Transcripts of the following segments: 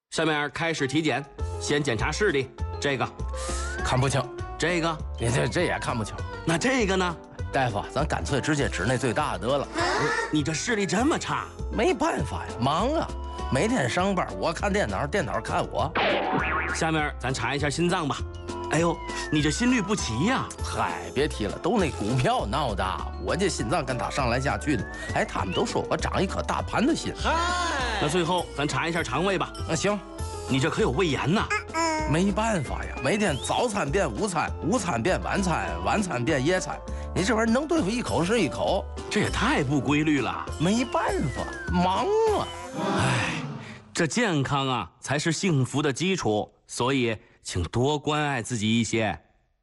下面开始体检，先检查视力，这个看不清， 这个你这也看不清。 那这个呢？ 大夫，咱干脆直接指那最大的得了。 你这视力这么差？ 没办法呀，忙啊，每天上班我看电脑，电脑看我。 下面咱查一下心脏吧。哎呦，你这心律不齐呀！ 嗨，别提了，都那股票闹的，我这心脏跟他上来下去的。哎，他们都说我长一颗大盘的心。 嗨，那最后咱查一下肠胃吧。 那行， 你这可有胃炎呐？ 没办法呀，每天早餐变午餐，午餐变晚餐，晚餐变夜餐，你这玩意儿能对付一口是一口， 这也太不规律了。 没办法，忙啊。 哎，这健康啊才是幸福的基础，所以请多关爱自己一些。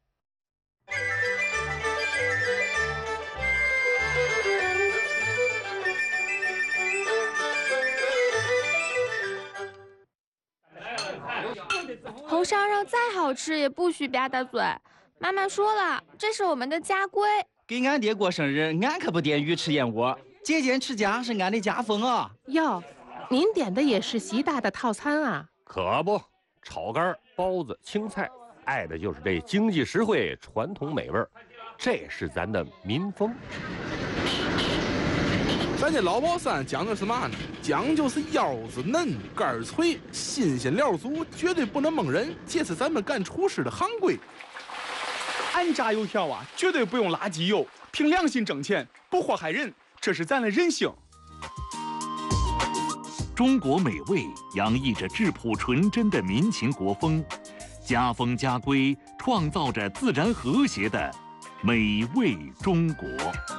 红烧肉再好吃也不许吧嗒嘴。妈妈说了，这是我们的家规。 给俺爹过生日，俺可不点鱼翅燕窝，节俭持家是俺的家风啊。 哟，您点的也是习大的套餐啊？ 可不，炒肝、包子、青菜，爱的就是这经济实惠、传统美味，这是咱的民风。 咱这老宝山讲究是嘛呢？讲究是腰子嫩、肝脆、新鲜料足，绝对不能蒙人，这是咱们干厨师的行规。 俺炸油条啊，绝对不用垃圾油，凭良心挣钱，不祸害人，这是咱的人性。 中国美味洋溢着质朴纯真的民情国风，家风家规创造着自然和谐的美味中国。